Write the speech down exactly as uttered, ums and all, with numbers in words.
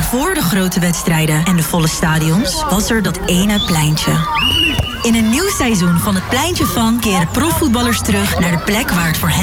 voor de grote wedstrijden en de volle stadions was er dat ene pleintje. In een nieuw seizoen van het Pleintje van keren profvoetballers terug naar de plek waar het voor hen